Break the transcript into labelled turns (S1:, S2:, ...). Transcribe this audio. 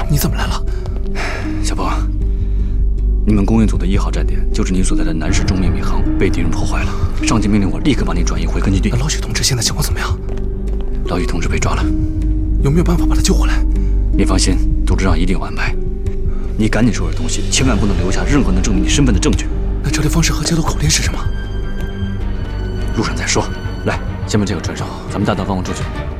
S1: 你怎么来了？
S2: 小鹏，你们公运组的1号站点就是你所在的南市中秘密行被敌人破坏了，上级命令我立刻把你转移回根据地。
S1: 老许同志现在情况怎么样？
S2: 老许同志被抓了，
S1: 有没有办法把他救回来？
S2: 你放心，组织长一定有安排。你赶紧收拾东西，千万不能留下任何能证明你身份的证据。
S1: 那撤离方式和接头口令是什么？
S2: 路上再说。来，先把这个穿上，咱们大道方向出去。